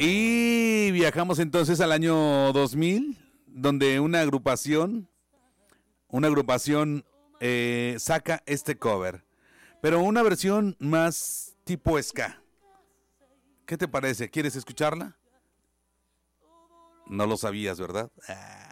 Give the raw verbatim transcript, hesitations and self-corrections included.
Y viajamos entonces al año dos mil, donde una agrupación, una agrupación eh, saca este cover, pero una versión más tipo ska. ¿Qué te parece? ¿Quieres escucharla? No lo sabías, ¿verdad? Ah.